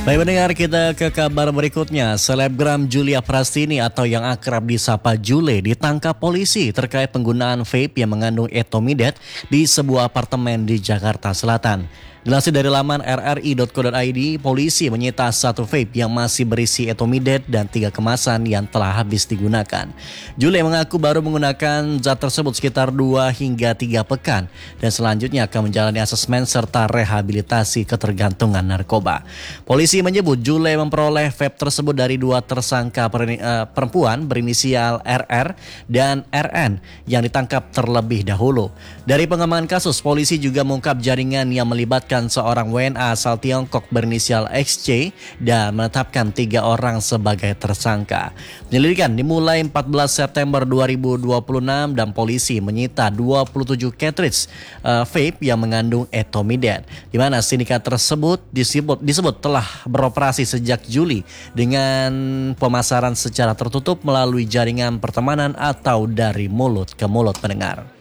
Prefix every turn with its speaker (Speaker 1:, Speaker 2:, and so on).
Speaker 1: Baik pendengar, kita ke kabar berikutnya. Selebgram Julia Prastini atau yang akrab disapa Jule ditangkap polisi terkait penggunaan vape yang mengandung etomidat di sebuah apartemen di Jakarta Selatan. Dilansir dari laman rri.co.id, polisi menyita satu vape yang masih berisi etomidat dan 3 kemasan yang telah habis digunakan. Jule mengaku baru menggunakan zat tersebut sekitar 2 hingga 3 pekan dan selanjutnya akan menjalani asesmen serta rehabilitasi ketergantungan narkoba. Polisi menyebut Jule memperoleh vape tersebut dari 2 tersangka perempuan berinisial RR dan RN yang ditangkap terlebih dahulu. Dari pengembangan kasus, polisi juga mengungkap jaringan yang melibatkan seorang WNA asal Tiongkok berinisial XC dan menetapkan 3 orang sebagai tersangka. Penyelidikan dimulai 14 September 2026 dan polisi menyita 27 cartridge vape yang mengandung etomidat, di mana sindikat tersebut disebut telah beroperasi sejak Juli dengan pemasaran secara tertutup melalui jaringan pertemanan atau dari mulut ke mulut pendengar.